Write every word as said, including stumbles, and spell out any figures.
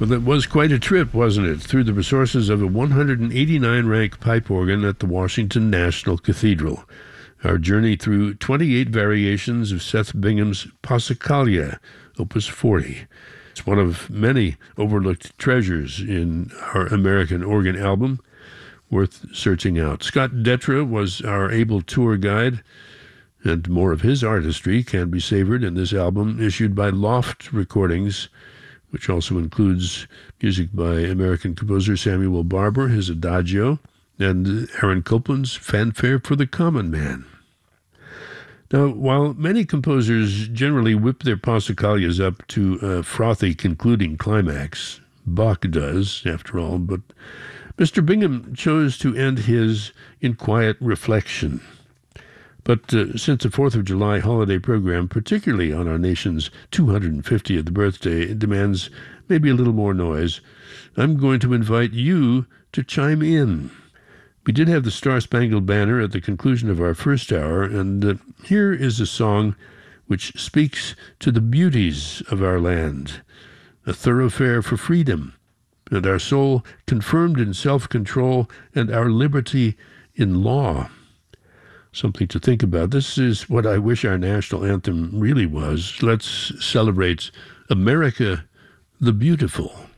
Well, that was quite a trip, wasn't it? Through the resources of a one hundred eighty-nine rank pipe organ at the Washington National Cathedral. Our journey through twenty-eight variations of Seth Bingham's Passacaglia, Opus forty. It's one of many overlooked treasures in our American organ album, worth searching out. Scott Detra was our able tour guide, and more of his artistry can be savored in this album issued by Loft Recordings, which also includes music by American composer Samuel Barber, his Adagio, and Aaron Copland's Fanfare for the Common Man. Now, while many composers generally whip their passacaglias up to a frothy concluding climax, Bach does, after all, but Mister Bingham chose to end his in quiet reflection. But uh, since the fourth of July holiday program, particularly on our nation's two hundred fiftieth birthday, demands maybe a little more noise, I'm going to invite you to chime in. We did have the Star-Spangled Banner at the conclusion of our first hour, and uh, here is a song which speaks to the beauties of our land, a thoroughfare for freedom, and our soul confirmed in self-control, and our liberty in law. Something to think about. This is what I wish our national anthem really was. Let's celebrate America the Beautiful.